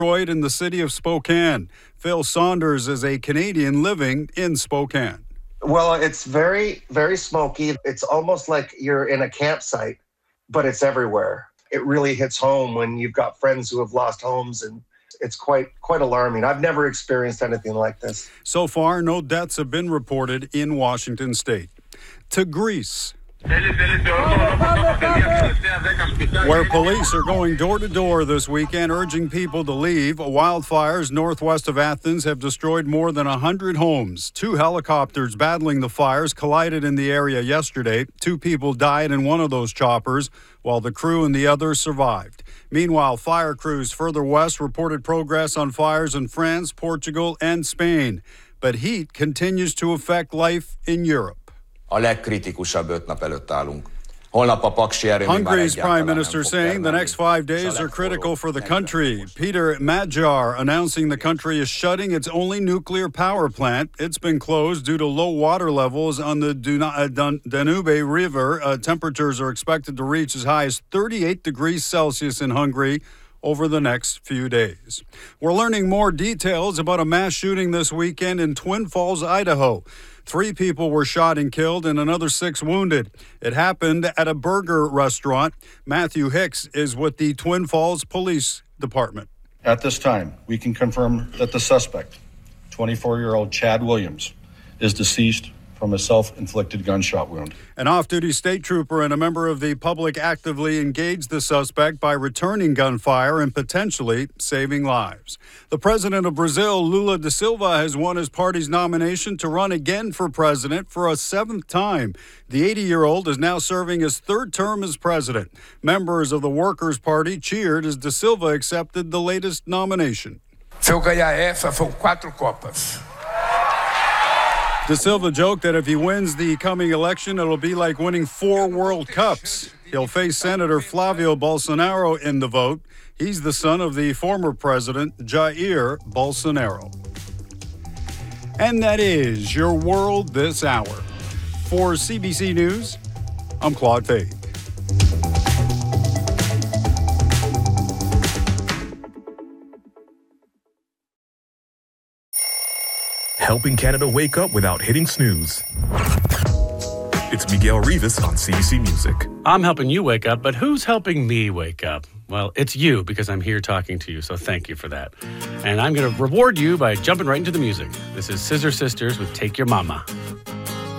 destroyed in the city of Spokane. Phil Saunders is a Canadian living in Spokane. Well, it's very, very smoky. It's almost like you're in a campsite, but it's everywhere. It really hits home when you've got friends who have lost homes, and it's quite alarming. I've never experienced anything like this. So far, no deaths have been reported in Washington state. To Greece, where police are going door to door this weekend urging people to leave. Wildfires northwest of Athens have destroyed more than 100 homes. 2 helicopters battling the fires collided in the area yesterday. 2 people died in one of those choppers, while the crew in the other survived. Meanwhile, fire crews further west reported progress on fires in France, Portugal, and Spain. But heat continues to affect life in Europe. A legkritikusabb 5 nap előtt állunk. Holnap a paksi erőmű már Hungary's egyáltalán prime nem minister fog saying the next 5 days are critical for the country. Peter Magyar announcing the country is shutting its only nuclear power plant. It's been closed due to low water levels on the Danube River. Temperatures are expected to reach as high as 38 degrees Celsius in Hungary over the next few days. We're learning more details about a mass shooting this weekend in Twin Falls, Idaho. 3 people were shot and killed and another 6 wounded. It happened at a burger restaurant. Matthew Hicks is with the Twin Falls Police Department. At this time, we can confirm that the suspect, 24-year-old Chad Williams, is deceased from a self-inflicted gunshot wound. An off-duty state trooper and a member of the public actively engaged the suspect by returning gunfire and potentially saving lives. The president of Brazil, Lula da Silva, has won his party's nomination to run again for president for a 7th time. The 80-year-old is now serving his 3rd term as president. Members of the Workers' Party cheered as da Silva accepted the latest nomination. Se eu ganhar essa, são 4 copas. Da Silva joked that if he wins the coming election, it'll be like winning 4 World Cups. He'll face Senator Flavio Bolsonaro in the vote. He's the son of the former president, Jair Bolsonaro. And that is your world this hour. For CBC News, I'm Claude Fade. Helping Canada wake up without hitting snooze. It's Miguel Rivas on CBC Music. I'm helping you wake up, but who's helping me wake up? Well, it's you, because I'm here talking to you, so thank you for that. And I'm going to reward you by jumping right into the music. This is Scissor Sisters with Take Your Mama.